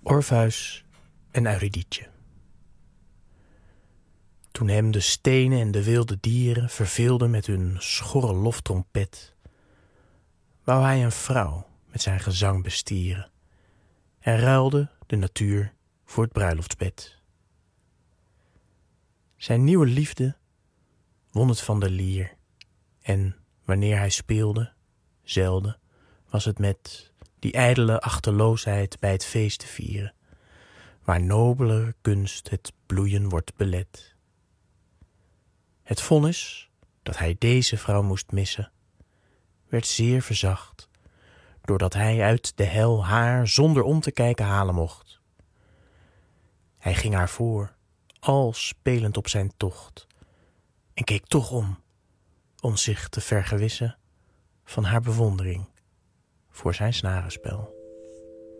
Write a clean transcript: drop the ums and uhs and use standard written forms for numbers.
Orpheus en Eurydice. Toen hem de stenen en de wilde dieren verveelden met hun schorre loftrompet, wou hij een vrouw met zijn gezang bestieren en ruilde de natuur voor het bruiloftsbed. Zijn nieuwe liefde won het van de lier en wanneer hij speelde, zelden, was het met die ijdele achteloosheid bij het feest te vieren, waar nobelere kunst het bloeien wordt belet. Het vonnis dat hij deze vrouw moest missen, werd zeer verzacht, doordat hij uit de hel haar zonder om te kijken halen mocht. Hij ging haar voor, al spelend op zijn tocht, en keek toch om zich te vergewissen van haar bewondering voor zijn snarenspel.